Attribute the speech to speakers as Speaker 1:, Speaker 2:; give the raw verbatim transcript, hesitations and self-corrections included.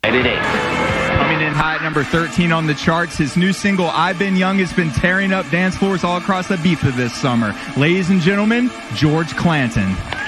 Speaker 1: headed eighth.
Speaker 2: Coming in high at number thirteen on the charts, his new single, I've Been Young, has been tearing up dance floors all across Ibiza this summer. Ladies and gentlemen, George Clanton.